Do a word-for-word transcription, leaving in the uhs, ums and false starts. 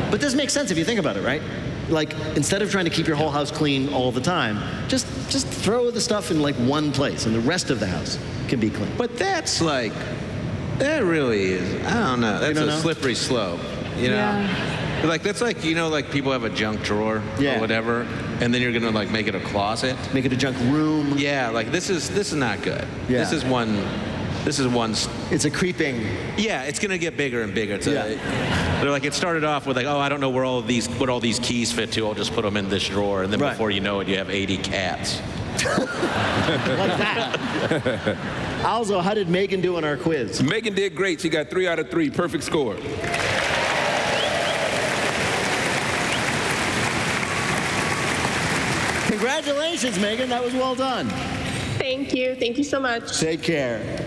But this makes sense if you think about it, right? Like, instead of trying to keep your whole house clean all the time, just just throw the stuff in like one place and the rest of the house can be clean. But that's like, that really is, I don't know. That's don't a know? slippery slope, you know? Yeah. Like, that's like, you know, like people have a junk drawer Yeah. or whatever, and then you're going to like make it a closet. Make it a junk room. Yeah, like this is, this is not good. Yeah. This is one, this is one, s- It's a creeping. yeah, it's going to get bigger and bigger. It's a, Yeah. they're like, it started off with like, oh, I don't know where all of these, what all these keys fit to. I'll just put them in this drawer. And then Right. before you know it, you have eighty cats. Like that. Alzo, how did Megan do on our quiz? Megan did great. She got three out of three. Perfect score. Congratulations, Megan. That was well done. Thank you. Thank you so much. Take care.